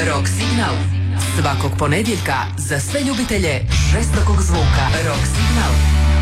Rock Signal. Svakog ponedjeljka za sve ljubitelje žestokog zvuka. Rock Signal.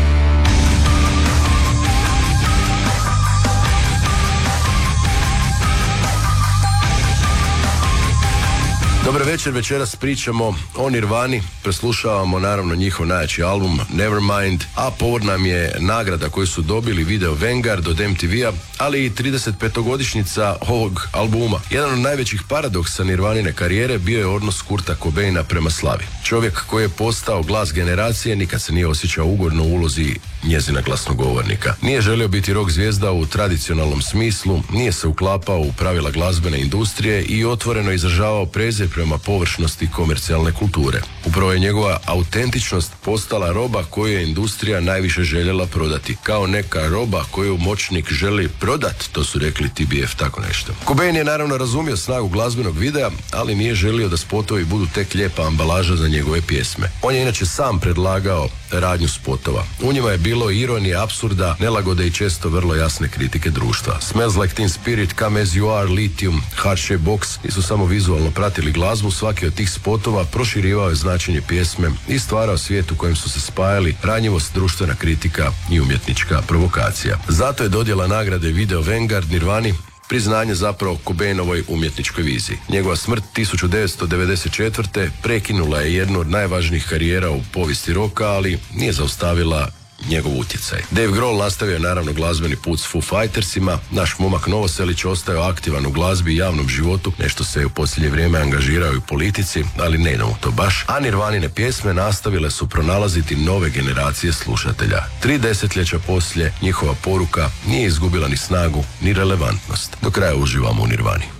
Dobar večer, večeras pričamo o Nirvani, preslušavamo naravno njihov najjači album Nevermind, a povod nam je nagrada koju su dobili Video Vanguard od MTV-a, ali i 35-godišnjica ovog albuma. Jedan od najvećih paradoksa Nirvanine karijere bio je odnos Kurta Cobaina prema slavi. Čovjek koji je postao glas generacije nikad se nije osjećao ugodno u ulozi njezina glasnogovornika. Nije želio biti rock zvijezda u tradicionalnom smislu, nije se uklapao u pravila glazbene industrije i otvoreno izražavao prezir prema površnosti komercijalne kulture. Upravo je njegova autentičnost postala roba koju je industrija najviše željela prodati. Kao neka roba koju moćnik želi prodati, to su rekli TBF, tako nešto. Cobain je naravno razumio snagu glazbenog videa, ali nije želio da spotovi budu tek lijepa ambalaža za njegove pjesme. On je inače sam predlagao radnju spotova. U njima je bilo ironije, apsurda, nelagode i često vrlo jasne kritike društva. Smells Like Teen Spirit, Come As You Are, Lithium, Heart Shape Box nisu samo vizualno pratili glazbu, svaki od tih spotova proširivao je značenje pjesme i stvarao svijet u kojem su se spajali ranjivost, društvena kritika i umjetnička provokacija. Zato je dodjela nagrade Video Vanguard Nirvani priznanje zapravo Cobainovoj umjetničkoj viziji. Njegova smrt 1994. prekinula je jednu od najvažnijih karijera u povijesti roka, ali nije zaustavila njegov utjecaj. Dave Grohl nastavio je naravno glazbeni put s Foo Fightersima, naš momak Novoselić ostao aktivan u glazbi i javnom životu, nešto se je u posljednje vrijeme angažirao i u politici, ali ne idemo to baš, a Nirvanine pjesme nastavile su pronalaziti nove generacije slušatelja. 3 desetljeća poslije njihova poruka nije izgubila ni snagu, ni relevantnost. Do kraja uživamo u Nirvani.